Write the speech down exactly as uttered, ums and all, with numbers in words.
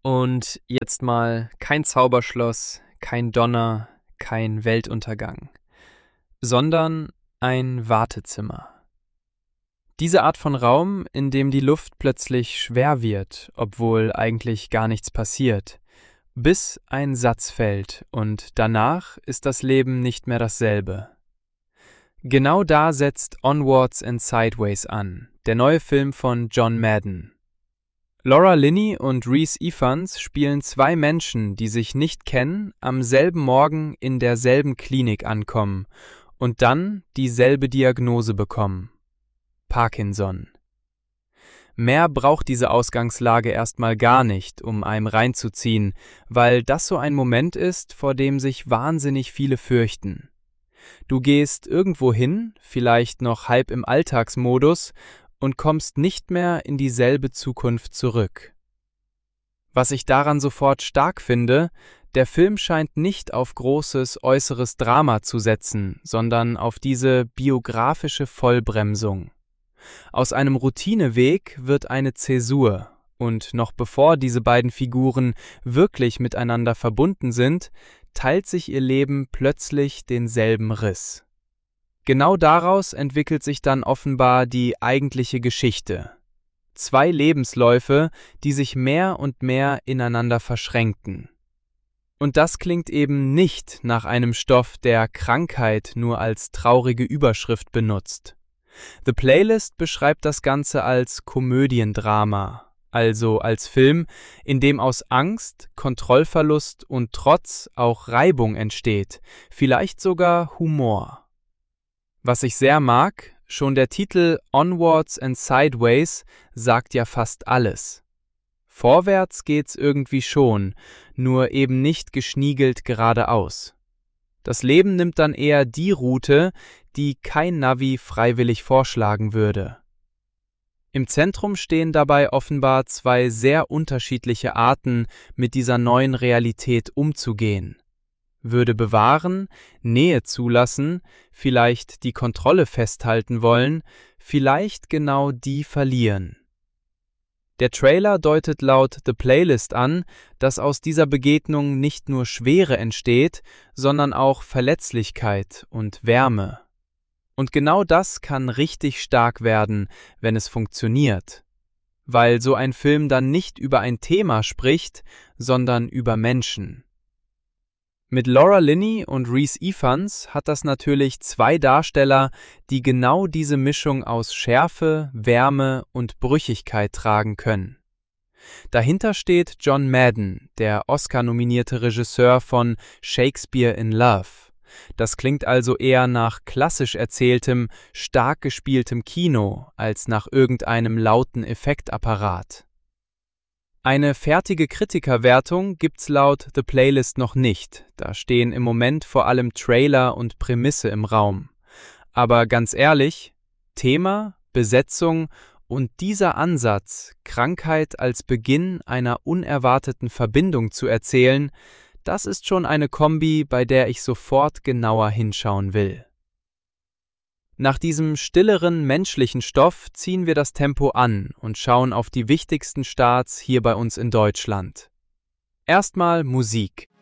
Und jetzt mal kein Zauberschloss, kein Donner, kein Weltuntergang, sondern ein Wartezimmer. Diese Art von Raum, in dem die Luft plötzlich schwer wird, obwohl eigentlich gar nichts passiert, bis ein Satz fällt und danach ist das Leben nicht mehr dasselbe. Genau da setzt Onwards and Sideways an, der neue Film von John Madden. Laura Linney und Rhys Ifans spielen zwei Menschen, die sich nicht kennen, am selben Morgen in derselben Klinik ankommen und dann dieselbe Diagnose bekommen: Parkinson. Mehr braucht diese Ausgangslage erstmal gar nicht, um einem reinzuziehen, weil das so ein Moment ist, vor dem sich wahnsinnig viele fürchten. Du gehst irgendwo hin, vielleicht noch halb im Alltagsmodus, und kommst nicht mehr in dieselbe Zukunft zurück. Was ich daran sofort stark finde: Der Film scheint nicht auf großes äußeres Drama zu setzen, sondern auf diese biografische Vollbremsung. Aus einem Routineweg wird eine Zäsur, und noch bevor diese beiden Figuren wirklich miteinander verbunden sind, teilt sich ihr Leben plötzlich denselben Riss. Genau daraus entwickelt sich dann offenbar die eigentliche Geschichte. Zwei Lebensläufe, die sich mehr und mehr ineinander verschränken. Und das klingt eben nicht nach einem Stoff, der Krankheit nur als traurige Überschrift benutzt. The Playlist beschreibt das Ganze als Komödiendrama, also als Film, in dem aus Angst, Kontrollverlust und Trotz auch Reibung entsteht, vielleicht sogar Humor. Was ich sehr mag: Schon der Titel Onwards and Sideways sagt ja fast alles. Vorwärts geht's irgendwie schon, nur eben nicht geschniegelt geradeaus. Das Leben nimmt dann eher die Route, die kein Navi freiwillig vorschlagen würde. Im Zentrum stehen dabei offenbar zwei sehr unterschiedliche Arten, mit dieser neuen Realität umzugehen. Würde bewahren, Nähe zulassen, vielleicht die Kontrolle festhalten wollen, vielleicht genau die verlieren. Der Trailer deutet laut The Playlist an, dass aus dieser Begegnung nicht nur Schwere entsteht, sondern auch Verletzlichkeit und Wärme. Und genau das kann richtig stark werden, wenn es funktioniert. Weil so ein Film dann nicht über ein Thema spricht, sondern über Menschen. Mit Laura Linney und Rhys Ifans hat das natürlich zwei Darsteller, die genau diese Mischung aus Schärfe, Wärme und Brüchigkeit tragen können. Dahinter steht John Madden, der Oscar-nominierte Regisseur von Shakespeare in Love. Das klingt also eher nach klassisch erzähltem, stark gespieltem Kino als nach irgendeinem lauten Effektapparat. Eine fertige Kritikerwertung gibt's laut The Playlist noch nicht, da stehen im Moment vor allem Trailer und Prämisse im Raum. Aber ganz ehrlich, Thema, Besetzung und dieser Ansatz, Krankheit als Beginn einer unerwarteten Verbindung zu erzählen, das ist schon eine Kombi, bei der ich sofort genauer hinschauen will. Nach diesem stilleren, menschlichen Stoff ziehen wir das Tempo an und schauen auf die wichtigsten Starts hier bei uns in Deutschland. Erstmal Musik.